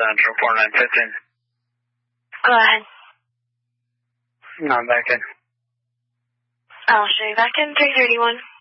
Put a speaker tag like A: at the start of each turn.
A: Central 4915.
B: Go ahead.
A: No, I'm back in.
B: I'll show you back in 331.